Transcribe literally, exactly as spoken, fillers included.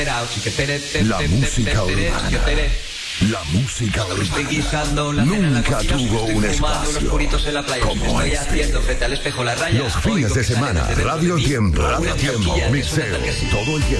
La música urbana. La música urbana nunca tuvo un espacio como este. Los fines de semana, Radio Tiempo, Radio Tiempo, mixeo, todo el tiempo.